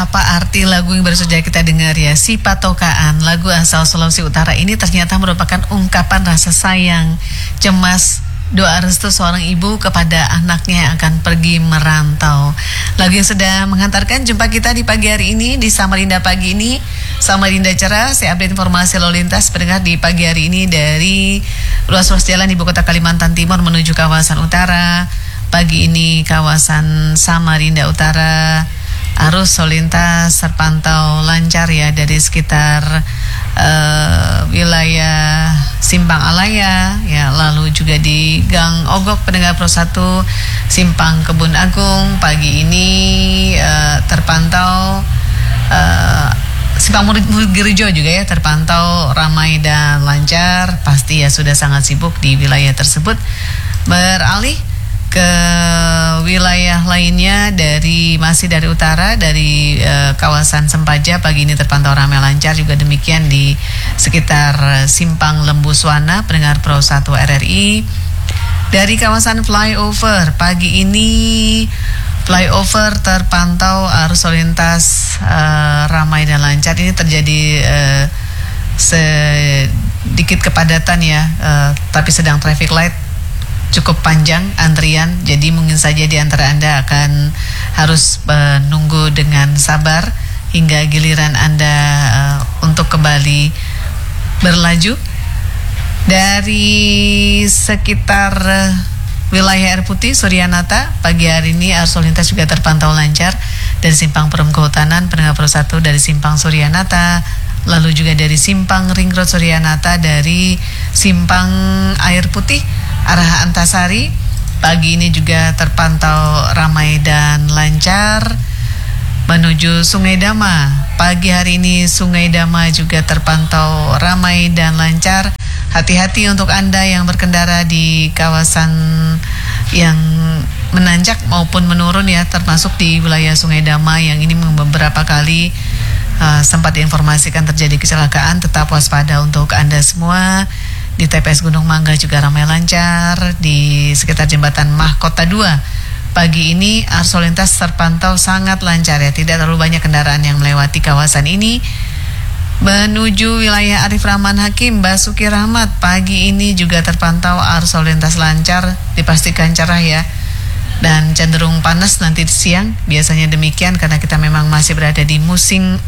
apa arti lagu yang baru saja kita dengar ya, Si Patokaan. Lagu asal Sulawesi Utara ini ternyata merupakan ungkapan rasa sayang, cemas, doa restu seorang ibu kepada anaknya yang akan pergi merantau. Lagu yang sudah menghantarkan jumpa kita di pagi hari ini di Samarinda Pagi ini. Samarinda Cerah, saya update informasi lalu lintas pendengar di pagi hari ini dari ruas-ruas jalan ibu kota Kalimantan Timur menuju kawasan utara. Pagi ini kawasan Samarinda Utara arus lalu lintas terpantau lancar ya dari sekitar wilayah Simpang Alaya ya, lalu juga di Gang Ogok pendengar Pro 1 Simpang Kebun Agung pagi ini terpantau Simpang Mugirjo juga ya terpantau ramai dan lancar, pasti ya sudah sangat sibuk di wilayah tersebut. Beralih ke wilayah lainnya masih dari utara dari kawasan Sempaja pagi ini terpantau ramai lancar, juga demikian di sekitar Simpang Lembuswana pendengar Pro 1 RRI. Dari kawasan flyover pagi ini flyover terpantau arus lalu lintas ramai dan lancar. Ini terjadi sedikit kepadatan ya, tapi sedang traffic light cukup panjang antrian, jadi mungkin saja di antara Anda akan harus menunggu dengan sabar hingga giliran Anda untuk kembali berlaju. Dari sekitar wilayah Air Putih, Suryanata, pagi hari ini arus lalu lintas juga terpantau lancar dari Simpang Perum Kehutanan pendengar Pro 1 dari Simpang Suryanata, lalu juga dari Simpang Ring Road Suryanata, dari Simpang Air Putih arah Antasari pagi ini juga terpantau ramai dan lancar. Menuju Sungai Dama pagi hari ini Sungai Dama juga terpantau ramai dan lancar. Hati-hati untuk Anda yang berkendara di kawasan yang menanjak maupun menurun ya, termasuk di wilayah Sungai Dama yang ini beberapa kali sempat diinformasikan terjadi kecelakaan. Tetap waspada untuk Anda semua. Di TPS Gunung Mangga juga ramai lancar. Di sekitar jembatan Mahkota 2 pagi ini arus lalu lintas terpantau sangat lancar ya, tidak terlalu banyak kendaraan yang melewati kawasan ini. Menuju wilayah Arif Rahman Hakim, Basuki Rahmat pagi ini juga terpantau arus lalu lintas lancar, dipastikan cerah ya, dan cenderung panas nanti siang. Biasanya demikian karena kita memang masih berada di musim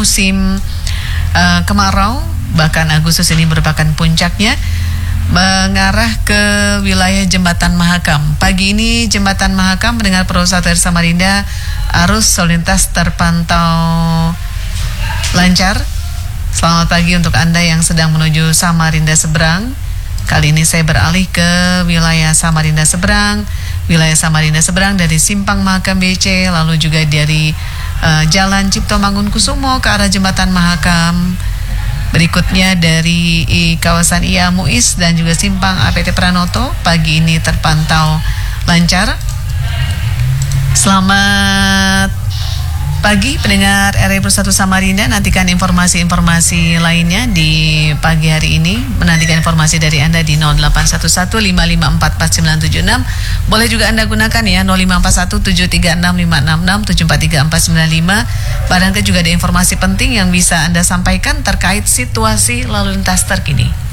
kemarau, bahkan Agustus ini merupakan puncaknya. Mengarah ke wilayah Jembatan Mahakam pagi ini Jembatan Mahakam mendengar Pro 1 Samarinda arus lalu lintas terpantau lancar. Selamat pagi untuk Anda yang sedang menuju Samarinda Seberang. Kali ini saya beralih ke wilayah Samarinda Seberang. Wilayah Samarinda Seberang dari Simpang Mahakam BC, lalu juga dari Jalan Cipto Mangunkusumo ke arah Jembatan Mahakam. Berikutnya dari kawasan IA Muiz dan juga Simpang APT Pranoto pagi ini terpantau lancar. Selamat pagi pendengar RRI Pro 1 Samarinda. Nantikan informasi-informasi lainnya di pagi hari ini. Menantikan informasi dari Anda di 0811-554-4976. Boleh juga Anda gunakan ya 0541-736-566-743-495. Barangkali juga ada informasi penting yang bisa Anda sampaikan terkait situasi lalu lintas terkini.